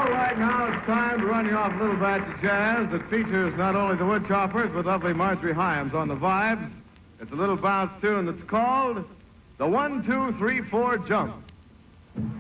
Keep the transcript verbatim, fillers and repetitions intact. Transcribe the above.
All right, now it's time to run you off a little batch of jazz that features not only the Woodchoppers, but lovely Marjorie Hyams on the vibes. It's a little bounce tune that's called the One, Two, Three, Four Jump.